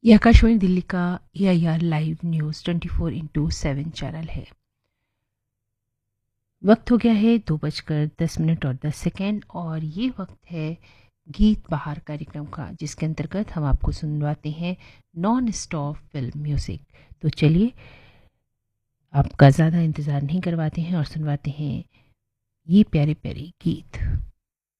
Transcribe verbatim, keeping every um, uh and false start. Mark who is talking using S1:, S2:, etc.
S1: ये आकाशवाणी दिल्ली का ए I R live news twenty four into seven channel है। वक्त हो गया है दो बजकर दस मिनट और दस सेकेंड और ये वक्त है गीत बहार कार्यक्रम का, जिसके अंतर्गत हम आपको सुनवाते हैं नॉन स्टॉप फिल्म म्यूज़िक। तो चलिए आपका ज़्यादा इंतज़ार नहीं करवाते हैं और सुनवाते हैं ये प्यारे प्यारे गीत।